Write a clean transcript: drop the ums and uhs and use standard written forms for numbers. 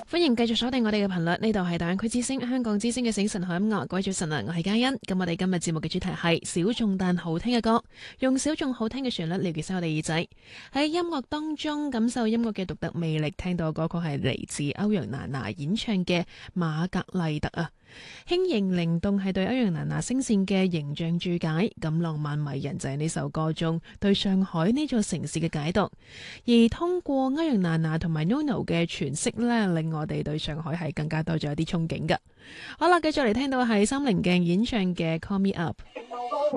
歡迎繼續鎖定我哋嘅頻率，呢度係大灣區之聲、香港之聲嘅醒神海音樂。各位早晨啊，我係嘉欣。咁我哋今日節目嘅主題係小眾但好聽嘅歌，用小眾好聽嘅旋律嚟撩起我哋耳仔，喺音樂當中感受音樂嘅獨特魅力。聽到嘅歌曲係嚟自歐陽娜娜演唱嘅《瑪格麗特》啊。輕盈靈動係對歐陽娜娜聲線嘅形象注解，咁浪漫迷人就係呢首歌中對上海呢座城市嘅解讀。而通過歐陽娜娜同埋 NONO 嘅詮釋呢，令我哋對上海係更加多咗一啲憧憬㗎。好啦，繼續嚟聽到係三棱鏡演唱嘅《Call Me Up》。